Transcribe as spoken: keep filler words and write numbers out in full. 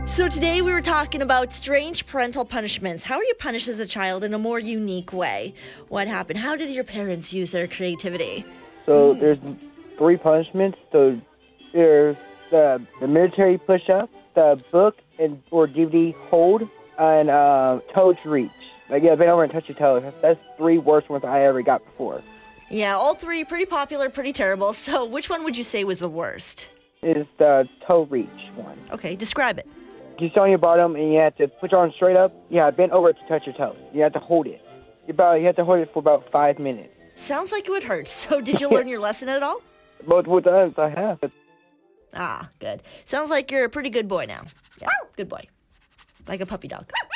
So today we were talking about strange parental punishments. How are you punished as a child in a more unique way? What happened? How did your parents use their creativity? So there's three punishments. So there's the, the military push-up, the book and or D V D hold, and uh, toes reach. Like, yeah, bend over and touch your toes. That's, that's three worst ones I ever got before. Yeah, all three pretty popular, pretty terrible. So which one would you say was the worst? Is the toe reach one. Okay, describe it. You sit on your bottom and you have to put your arms straight up. Yeah, bend over to touch your toe. You have to hold it. You about you have to hold it for about five minutes. Sounds like it would hurt. So did you learn your lesson at all? Multiple times I have. Ah, good. Sounds like you're a pretty good boy now. Yeah, good boy. Like a puppy dog.